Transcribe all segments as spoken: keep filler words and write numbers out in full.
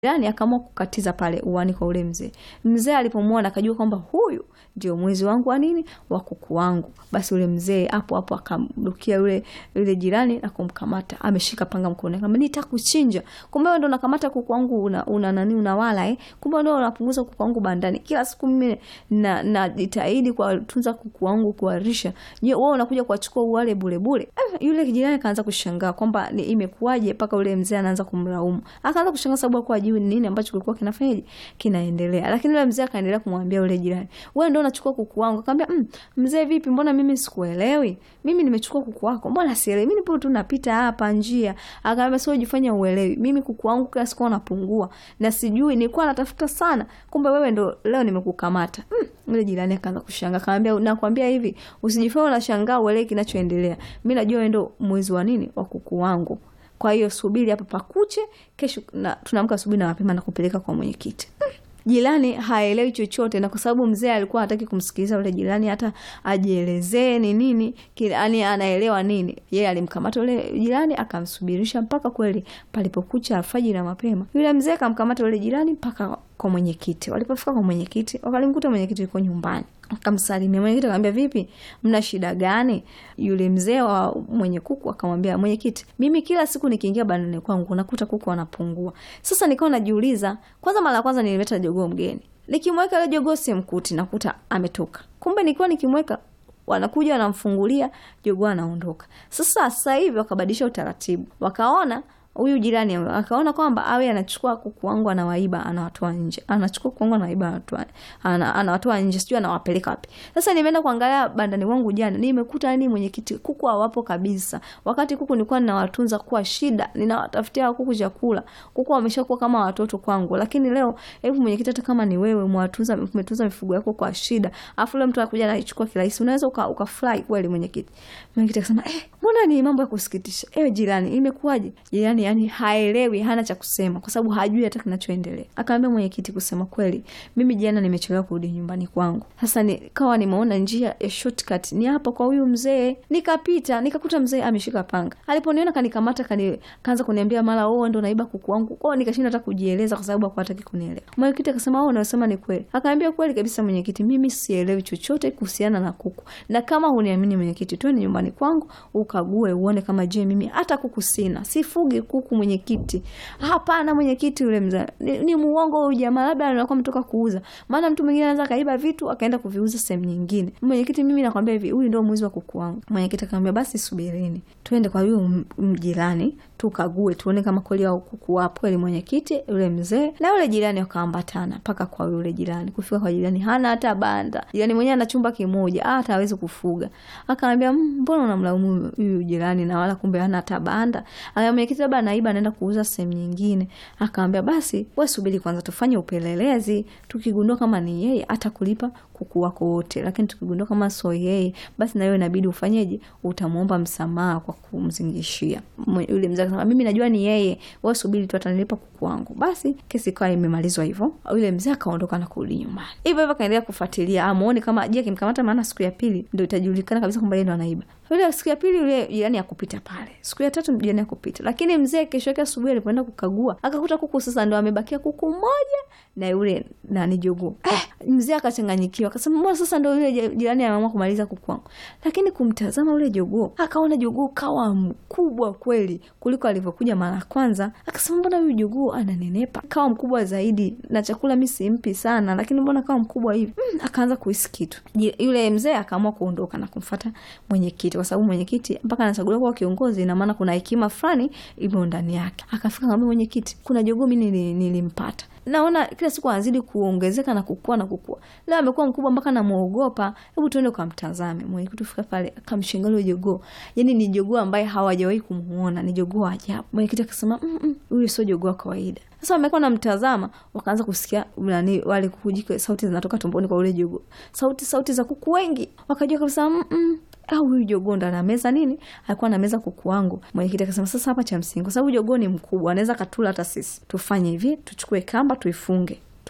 Jirani akaamua kukatiza pale uani kwa ule mzee. Mzee alipomwona akajua kwamba huyu ndio mwizi wangu wa nini, wa kuku wangu. Basi ule mzee hapo hapo akamrukia yule yule jirani na kumkamata. Ameshika panga mkononi. Akamwambia nitakuchinja. Kumbe wewe ndio unakamata kuku wangu una, una nani unawala eh? Kumbe ndio unapunguza kuku wangu bandani. Kila siku mimi na najitahidi kwa tunza kuku wangu kuwarisha. Je, wewe unakuja kuachukua wale bure bure? Eh, yule jirani akaanza kushangaa kwamba imekuwaje mpaka ule mzee anaanza kumlaumu. Akaanza kushangaa sababu kwa ajili nini ambacho kilikuwa kinafanyaje kinaendelea. Lakini yule mzee akaendelea kumwambia yule jirani, wewe ndio unachukua kuku wangu. Akamwambia mmm, mzee vipi, mbona mimi sikuelewi? Mimi nimechukua kuku wako, mbona sielewi? Mimi nipo tu napita hapa njia. Akamwambia sio, jifanya uelewi, mimi kuku wangu kila siku unapungua na sijui, nilikuwa natafuta sana, kumbe wewe ndio leo nimekukamata. Mm, yule jirani akaanza kushangaa. Akamwambia nakwambia hivi, usijifanye unashangaa uelewi kinachoendelea. Mimi najua wewe ndio mwizi wa nini, wa kuku wangu. Kwa hiyo subiri hapa pakuche, kesho na tunaamka asubuhi na mapema na kupeleka kwa mwenyekiti. Hmm. Jirani haelewi chochote, na kwa sababu mzee alikuwa hataki kumsikiliza yule jirani hata ajielezee ni nini, yani anaelewa nini. Yeye alimkamata yule jirani akamsubirisha mpaka kweli palipokucha alfajiri na mapema. Yule mzee akamkamata yule jirani mpaka kwa mwenyekiti. Walipofika kwa mwenyekiti, wakalimkuta mwenyekiti yuko nyumbani. Akamsalimia mwenyekiti, akamwambia vipi, mna shida gani? Yule mzee wa mwenye kuku akamwambia mwenyekiti, mimi kila siku nikiingia bandani kwangu nakuta kuku wanapungua. Sasa nikawa najiuliza, kwanza mara kwanza nilileta jogoo mgeni. Nikimweka ile jogoo simkuti, nakuta ametoka. Kumbe nilikuwa nikimweka wanakuja wanamfungulia jogoo anaondoka. Sasa sasa hivi wakabadilisha utaratibu. Wakaona huyu jirani akaona kwamba awe anachukua kuku wangu anawaiba anawatoa nje. Anachukua kuku wangu anawaiba anawatoa ana, anawatoa nje, sijui anawapeleka wapi. Sasa nimeenda kuangalia bandani wangu jana, nimekuta nini mwenyekiti, kuku hawapo kabisa. Wakati kuku nilikuwa ninawatunza kwa shida, ninawatafutia kuku chakula. Kuku wameshakuwa kama watoto kwangu. Lakini leo hebu mwenyekiti, hata kama ni wewe mwatunza umetunza mifugo yako kwa shida, afu leo mtu anakuja anaichukua kirahisi, unaweza uka, ukafly kweli mwenyekiti. Mwenyekiti akasema, "Eh, mbona ni mambo ya kusikitisha. Ewe jirani, imekuwaje?" Jirani yani haelewi, hana cha kusema kwa sababu hajui hata kinachoendelea. Akamwambia mwenyekiti, kusema kweli mimi jana nimechelewa kurudi nyumbani kwangu. Sasa nikawa nimeona njia ya shortcut ni hapa kwa huyu mzee. Nikapita, nikakuta mzee ameshika panga. Aliponiona kanikamata, kani kaanza kuniambia mara wewe ndio unaiba kuku wangu. Kwao nikashinda hata kujieleza kwa sababu hakuwa hataki kunielewa. Mwenyekiti akasema, "Wewe unasema ni kweli?" Akamwambia, "Kweli kabisa mwenyekiti, mimi sielewi chochote kuhusiana na kuku. Na kama huniamini mwenyekiti, twende nyumbani kwangu ukague uone kama je mimi hata kuku sina. Sifugi kuku mwenyekiti." "Hapana mwenyekiti, yule mzee ni, ni muongo huyu jamaa, labda anakuwa mtoka kuuza. Maana mtu mwingine anaweza kaiba vitu akaenda kuviuza sehemu nyingine. Mwenyekiti, mimi nakwambia hivi, huyu ndio mwizi wa kuku wangu." Mwenyekiti akamwambia, "Basi subirini. Twende kwa huyu mjirani tukague tuone kama kweli au kuku wapo." Ile mwenyekiti, yule mzee na yule jirani wakaambatana paka kwa yule jirani. Kufika kwa jirani hana hata banda. Jirani mwenyewe ana chumba kimoja, hata hawezi kufuga. Akamwambia, "Mbona unamlaumu huyu jirani na wala kumbe hana hata banda?" Akamwambia, "Mwenyekiti, labda anaiba anaenda kuuza sehemu nyingine." Akamwambia, "Basi wewe subiri kwanza tufanye upelelezi. Tukigundua kama ni yeye atakulipa kuku wako wote. Lakini tukigundua kama sio yeye, basi na wewe inabidi ufanyeje? Utamuomba msamaha kwa kumzingishia." Yule mzee akasema, "Mimi najua ni yeye. Wewe subiri tu atanilipa kuku wangu." Basi kesi kwa imemalizwa hivyo. Yule mzee akaondoka na kurudi nyumbani. Hivyo hivyo kaendelea kufuatilia amuone kama je kimkamata, maana siku ya pili ndio itajulikana kabisa kwamba yeye ndo anaiba. Yule siku ya pili yule jirani akupita pale. Siku ya tatu jirani akupita. Lakini mzee kesho yake asubuhi alipoenda kukagua, akakuta kuku sasa ndio amebakia kuku mmoja na yule nani jogoo. Eh, mzee akachanganyikiwa. Akasema, "Mbona sasa ndio yule jirani ameamua kumaliza kuku wangu?" Lakini kumtazama yule jogoo, akaona jogoo kawa mkubwa kweli kuliko alivyokuja mara kwanza. Akasema, "Mbona huyu jogoo ananenepa? Kawa mkubwa zaidi na chakula mimi simpi sana, lakini mbona kawa mkubwa hivi?" Mm, akaanza kuhisi kitu. Yule mzee akaamua kuondoka na kumfuata mwenyekiti kwa sababu mwenyekiti mpaka anachaguliwa kuwa kiongozi ina maana kuna hekima fulani ipo ndani yake. Akafika ngambia mwenyekiti, "Kuna jogoo mimi nilimpata. Naona kila siku anazidi kuongezeka na kukua na kukua. Leo amekuwa mkubwa mpaka namuogopa. Hebu tuende ukamtazame." Mwenyekiti fika pale akamshangaa yule jogoo. Yaani ni jogoo ambaye hawajawahi kumuona, ni jogoo ajabu. Mwenyekiti akasema, "Mm, huyu sio jogoo wa kawaida." Sasa wamekuwa namtazama, wakaanza kusikia nani wale kuku, sauti zinatoka tumboni kwa yule jogoo. Sauti sauti za kuku wengi. Wakajua kabisa mm au huyu jogoo ndo anameza nini? Alikuwa anameza kuku wangu. Mwenyekiti akasema, "Sasa hapa cha msingi, kwa sababu jogoo ni mkubwa, anaweza katula hata sisi. Tufanye hivi, tuchukue kamba tuifunge.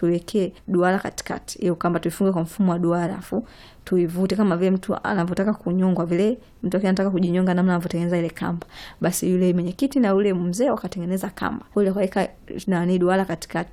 tuwekee duara katikati. Hiyo kamba tuifunge kwa mfumo wa duara, afu tuivute kama vile mtu anapotaka kunyongwa, vile mtu anataka kujinyonga namna anavyotengeneza ile kamba. Basi yule mwenyekiti na yule mzee wakatengeneza kamba. Yule kaweka nani duara katikati.